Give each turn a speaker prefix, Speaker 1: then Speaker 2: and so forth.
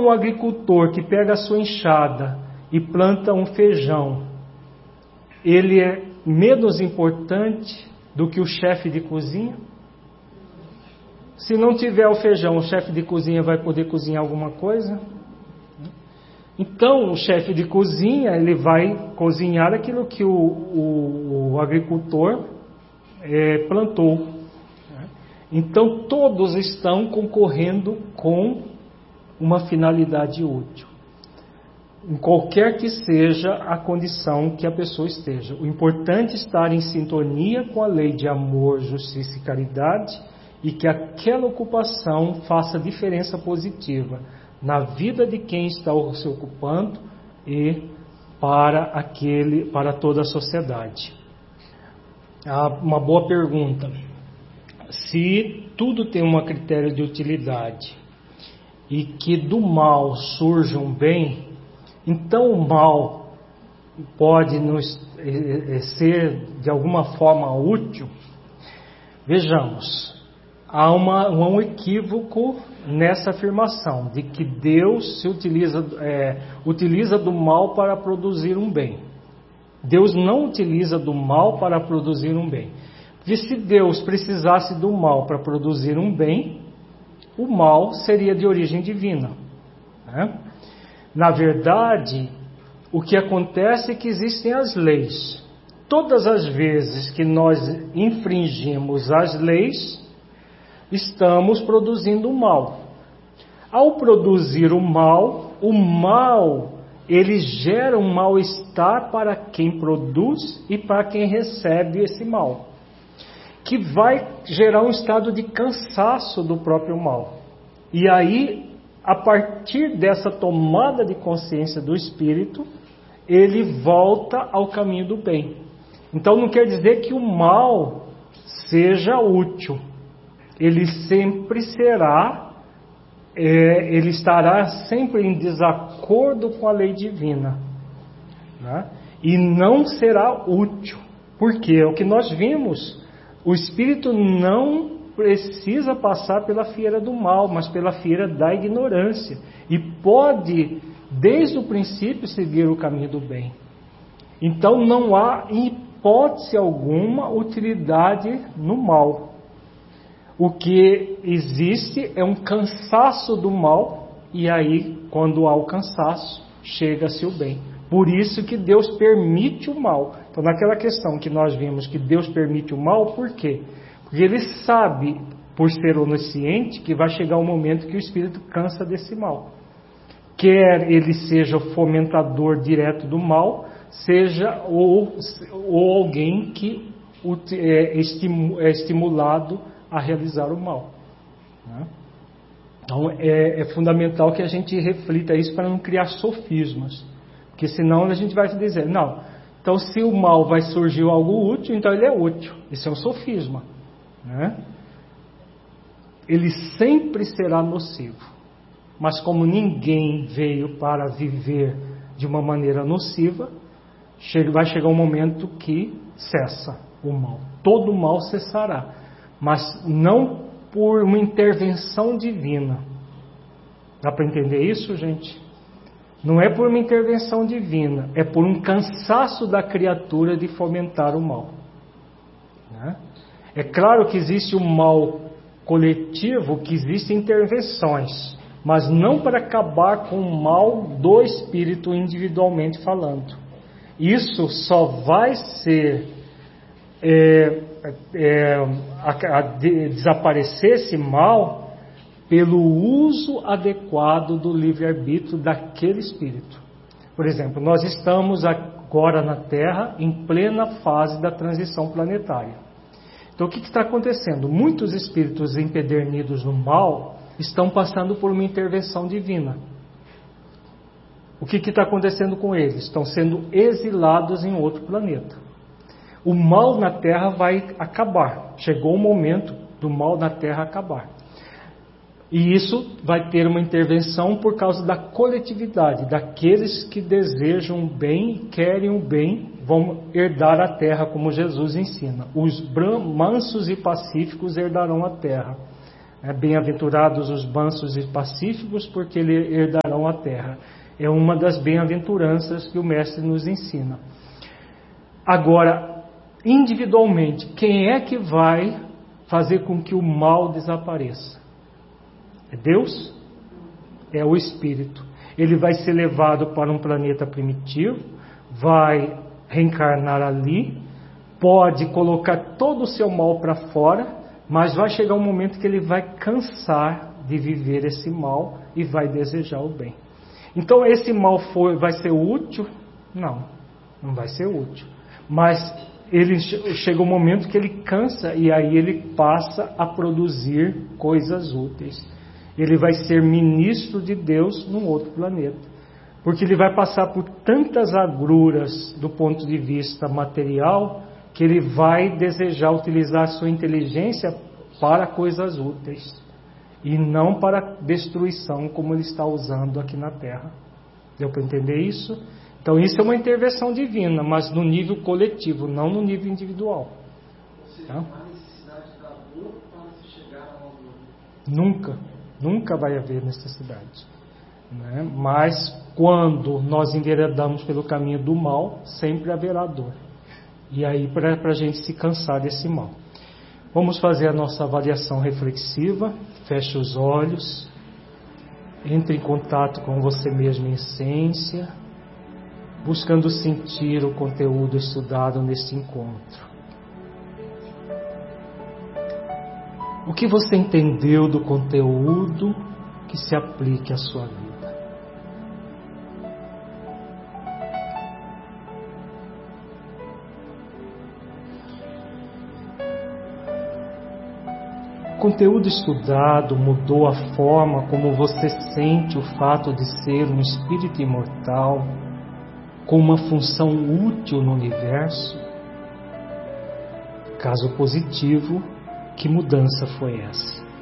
Speaker 1: Então, o agricultor que pega a sua enxada e planta um feijão, ele é menos importante do que o chefe de cozinha? Se não tiver o feijão, o chefe de cozinha vai poder cozinhar alguma coisa? Então, o chefe de cozinha, ele vai cozinhar aquilo que o agricultor plantou. Então, todos estão concorrendo com uma finalidade útil, em qualquer que seja a condição que a pessoa esteja. O importante é estar em sintonia com a lei de amor, justiça e caridade, e que aquela ocupação faça diferença positiva na vida de quem está se ocupando e para toda a sociedade. Uma boa pergunta. Se tudo tem um critério de utilidade e que do mal surge um bem, então o mal pode ser de alguma forma útil? Vejamos, há um equívoco nessa afirmação de que Deus se utiliza do mal para produzir um bem. Deus não utiliza do mal para produzir um bem. Porque se Deus precisasse do mal para produzir um bem, o mal seria de origem divina, né? Na verdade, o que acontece é que existem as leis. Todas as vezes que nós infringimos as leis, estamos produzindo o mal. Ao produzir o mal, ele gera um mal-estar para quem produz e para quem recebe esse mal, que vai gerar um estado de cansaço do próprio mal. E aí, a partir dessa tomada de consciência do espírito, ele volta ao caminho do bem. Então não quer dizer que o mal seja útil. Ele sempre ele estará sempre em desacordo com a lei divina, né? E não será útil. Porque é o que nós vimos, o espírito não precisa passar pela fieira do mal, mas pela fieira da ignorância, e pode, desde o princípio, seguir o caminho do bem. Então não há, em hipótese alguma, utilidade no mal. O que existe é um cansaço do mal, e aí, quando há o cansaço, chega-se o bem. Por isso que Deus permite o mal. Então, naquela questão que nós vimos que Deus permite o mal, por quê? Porque Ele sabe, por ser onisciente, que vai chegar um momento que o espírito cansa desse mal. Quer ele seja o fomentador direto do mal, seja ou alguém que é estimulado a realizar o mal, né? Então é fundamental que a gente reflita isso para não criar sofismas, porque senão a gente vai dizer, não, então se o mal vai surgir algo útil, então ele é útil. Isso é um sofisma, né? Ele sempre será nocivo, mas como ninguém veio para viver de uma maneira nociva, vai chegar um momento que cessa o mal. Todo o mal cessará, mas não por uma intervenção divina. Dá para entender isso, gente? Não é por uma intervenção divina, é por um cansaço da criatura de fomentar o mal, né? É claro que existe um mal coletivo, que existem intervenções, mas não para acabar com o mal do espírito individualmente falando. Isso só vai ser desaparecer esse mal pelo uso adequado do livre-arbítrio daquele espírito. Por exemplo, nós estamos agora na Terra em plena fase da transição planetária. Então o que está acontecendo? Muitos espíritos empedernidos no mal estão passando por uma intervenção divina. O que está acontecendo com eles? Estão sendo exilados em outro planeta. O mal na Terra vai acabar. Chegou o momento do mal na Terra acabar. E isso vai ter uma intervenção por causa da coletividade, daqueles que desejam o bem, querem o bem, vão herdar a Terra, como Jesus ensina. Os mansos e pacíficos herdarão a Terra. Bem-aventurados os mansos e pacíficos, porque eles herdarão a terra. É uma das bem-aventuranças que o Mestre nos ensina. Agora, individualmente, quem é que vai fazer com que o mal desapareça? É Deus? É o Espírito. Ele vai ser levado para um planeta primitivo, vai reencarnar ali, pode colocar todo o seu mal para fora, mas vai chegar um momento que ele vai cansar de viver esse mal e vai desejar o bem. Então esse mal vai ser útil? Não, não vai ser útil. Mas ele chega um momento que ele cansa e aí ele passa a produzir coisas úteis. Ele vai ser ministro de Deus num outro planeta. Porque ele vai passar por tantas agruras do ponto de vista material que ele vai desejar utilizar a sua inteligência para coisas úteis e não para destruição como ele está usando aqui na Terra. Deu para entender isso? Então isso é uma intervenção divina, mas no nível coletivo, não no nível individual.
Speaker 2: Ou seja, não há necessidade da dor para se chegar ao amor.
Speaker 1: Nunca vai haver necessidade. Né? Mas quando nós enveredamos pelo caminho do mal, sempre haverá dor. E aí para a gente se cansar desse mal. Vamos fazer a nossa avaliação reflexiva. Feche os olhos. Entre em contato com você mesmo em essência, buscando sentir o conteúdo estudado nesse encontro. O que você entendeu do conteúdo que se aplique à sua vida? O conteúdo estudado mudou a forma como você sente o fato de ser um espírito imortal com uma função útil no universo? Caso positivo, que mudança foi essa?